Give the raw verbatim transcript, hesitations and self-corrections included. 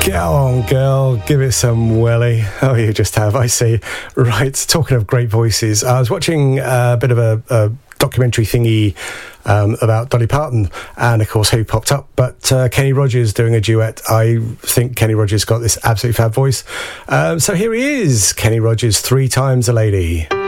Go on, girl, give it some welly. Oh, you just have, I see. Right, talking of great voices, I was watching a bit of a, a documentary thingy um, about Dolly Parton, and of course who popped up but uh, Kenny Rogers doing a duet. I think Kenny Rogers got this absolutely fab voice, um, so here he is, Kenny Rogers, Three Times a Lady.